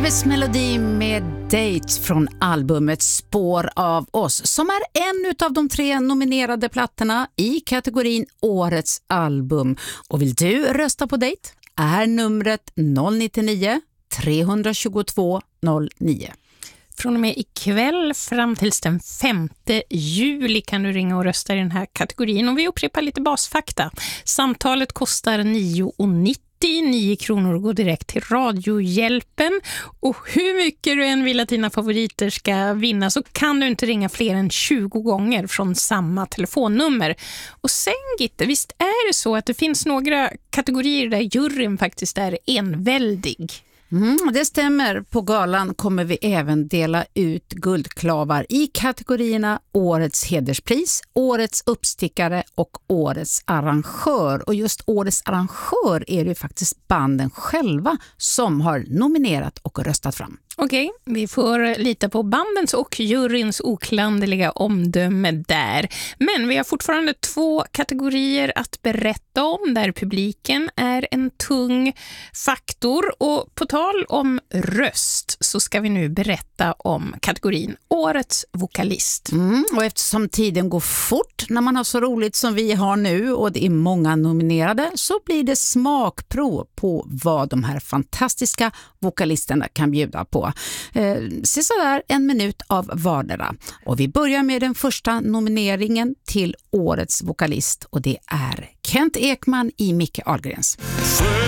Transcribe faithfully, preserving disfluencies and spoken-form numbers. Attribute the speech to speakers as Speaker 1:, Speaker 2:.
Speaker 1: Chris Melody med Dates från albumet Spår av oss, som är en av de tre nominerade plattorna i kategorin Årets album. Och vill du rösta på Date är numret noll nio tre två två noll nio.
Speaker 2: Från och med ikväll fram till den femte juli kan du ringa och rösta i den här kategorin. Och vi upprepar lite basfakta. Samtalet kostar nio nittio. nio kronor och går direkt till Radiohjälpen. Och hur mycket du än vill att dina favoriter ska vinna så kan du inte ringa fler än tjugo gånger från samma telefonnummer. Och sen Gitte, visst är det så att det finns några kategorier där juryn faktiskt är enväldig?
Speaker 1: Mm, det stämmer. På galan kommer vi även dela ut guldklavar i kategorierna Årets hederspris, Årets uppstickare och Årets arrangör. Och just Årets arrangör är det faktiskt banden själva som har nominerat och röstat fram.
Speaker 2: Okej, vi får lita på bandens och juryns oklanderliga omdöme där. Men vi har fortfarande två kategorier att berätta om där publiken är en tung faktor. Och på tal om röst så ska vi nu berätta om kategorin Årets vokalist.
Speaker 1: Mm, och eftersom tiden går fort när man har så roligt som vi har nu och det är många nominerade, så blir det smakprov på vad de här fantastiska vokalisterna kan bjuda på. Eh, se så där en minut av vardera. Och vi börjar med den första nomineringen till Årets vokalist, och det är Kent Ekman i Micke Ahlgrens.